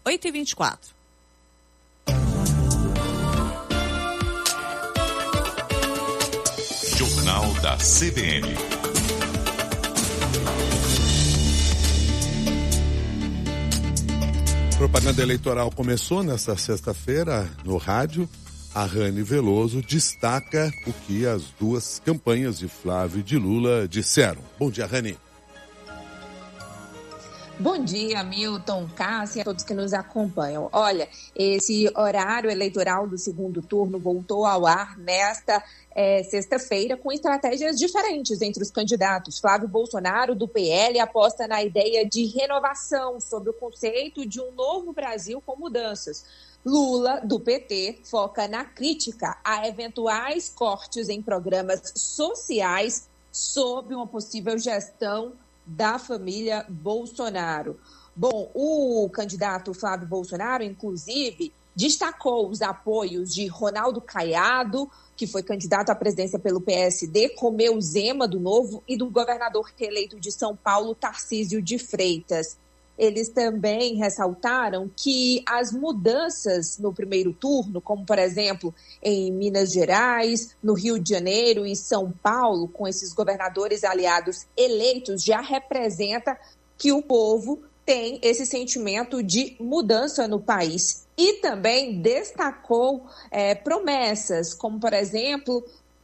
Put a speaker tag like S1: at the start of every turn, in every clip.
S1: 8h24.
S2: Jornal da CBN.
S3: A propaganda eleitoral começou nesta sexta-feira no rádio. A Rani Veloso destaca o que as duas campanhas de Flávio e de Lula disseram. Bom dia, Rani.
S4: Bom dia, Milton, Cássia e a todos que nos acompanham. Olha, esse horário eleitoral do segundo turno voltou ao ar nesta sexta-feira com estratégias diferentes entre os candidatos. Flávio Bolsonaro, do PL, aposta na ideia de renovação sob o conceito de um novo Brasil com mudanças. Lula, do PT, foca na crítica a eventuais cortes em programas sociais sob uma possível gestão da família Bolsonaro. Bom, o candidato Flávio Bolsonaro, inclusive, destacou os apoios de Ronaldo Caiado, que foi candidato à presidência pelo PSD, Romeu Zema, do Novo, e do governador reeleito de São Paulo, Tarcísio de Freitas. Eles também ressaltaram que as mudanças no primeiro turno, como, por exemplo, em Minas Gerais, no Rio de Janeiro e São Paulo, com esses governadores aliados eleitos, já representa que o povo tem esse sentimento de mudança no país. E também destacou promessas, como, por exemplo,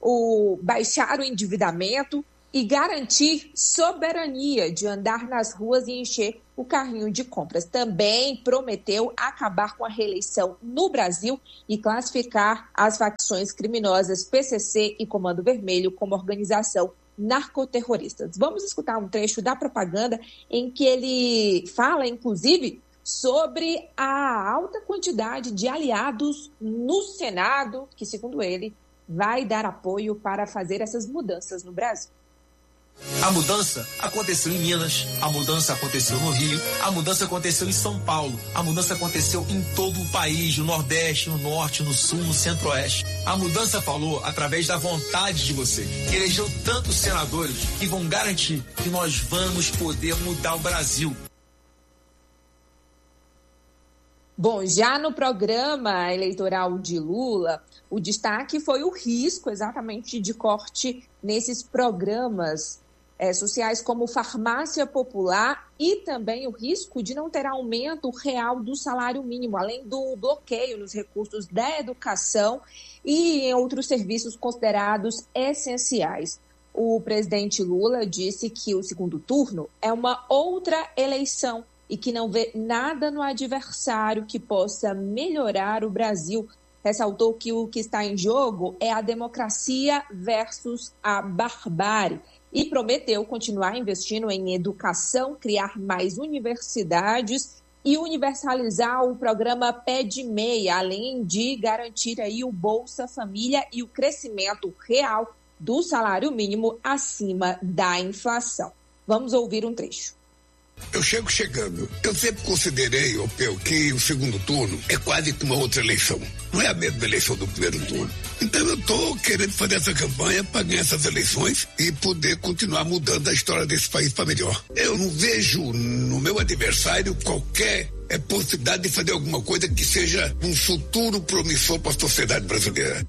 S4: baixar o endividamento e garantir soberania de andar nas ruas e encher o carrinho de compras. Também prometeu acabar com a reeleição no Brasil e classificar as facções criminosas PCC e Comando Vermelho como organização narcoterroristas. Vamos escutar um trecho da propaganda em que ele fala, inclusive, sobre a alta quantidade de aliados no Senado, que, segundo ele, vai dar apoio para fazer essas mudanças no Brasil.
S5: A mudança aconteceu em Minas, a mudança aconteceu no Rio, a mudança aconteceu em São Paulo, a mudança aconteceu em todo o país, no Nordeste, no Norte, no Sul, no Centro-Oeste. A mudança falou através da vontade de você, que elegeu tantos senadores que vão garantir que nós vamos poder mudar o Brasil.
S4: Bom, já no programa eleitoral de Lula, o destaque foi o risco exatamente de corte nesses programas sociais como Farmácia Popular e também o risco de não ter aumento real do salário mínimo, além do bloqueio nos recursos da educação e em outros serviços considerados essenciais. O presidente Lula disse que o segundo turno é uma outra eleição e que não vê nada no adversário que possa melhorar o Brasil. Ressaltou que o que está em jogo é a democracia versus a barbárie e prometeu continuar investindo em educação, criar mais universidades e universalizar o programa Pé de Meia, além de garantir aí o Bolsa Família e o crescimento real do salário mínimo acima da inflação. Vamos ouvir um trecho.
S6: Eu chegando. Eu sempre considerei, Peu, que o segundo turno é quase como uma outra eleição. Não é a mesma eleição do primeiro turno. Então eu estou querendo fazer essa campanha para ganhar essas eleições e poder continuar mudando a história desse país para melhor. Eu não vejo no meu adversário qualquer possibilidade de fazer alguma coisa que seja um futuro promissor para a sociedade brasileira.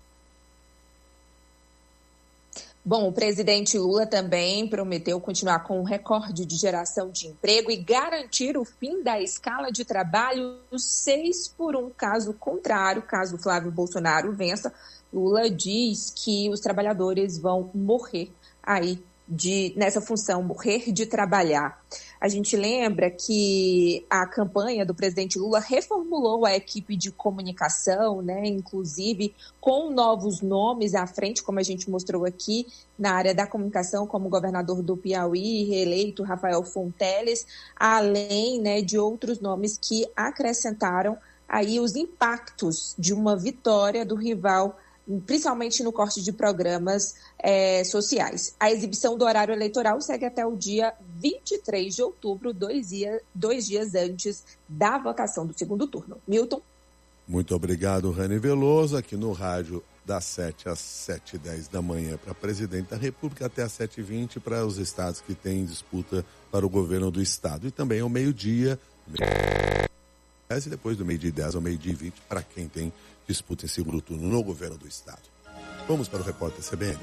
S4: Bom, o presidente Lula também prometeu continuar com o recorde de geração de emprego e garantir o fim da escala de trabalho 6x1. Caso contrário, caso Flávio Bolsonaro vença, Lula diz que os trabalhadores vão morrer aí nessa função, morrer de trabalhar. A gente lembra que a campanha do presidente Lula reformulou a equipe de comunicação, né, inclusive com novos nomes à frente, como a gente mostrou aqui, na área da comunicação, como o governador do Piauí, reeleito Rafael Fonteles, além, né, de outros nomes que acrescentaram aí os impactos de uma vitória do rival, principalmente no corte de programas sociais. A exibição do horário eleitoral segue até o dia 23 de outubro, dois dias antes da votação do segundo turno. Milton?
S3: Muito obrigado, Rani Veloso, aqui no rádio das 7 às 7h10 da manhã para presidente da República, até às 7h20 para os estados que têm disputa para o governo do estado. E também ao meio-dia, 10 e depois do meio-dia 10 ao meio-dia 20 para quem tem disputa em segundo turno no governo do estado. Vamos para o repórter CBN.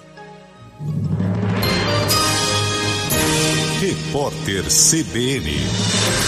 S2: Repórter CBN.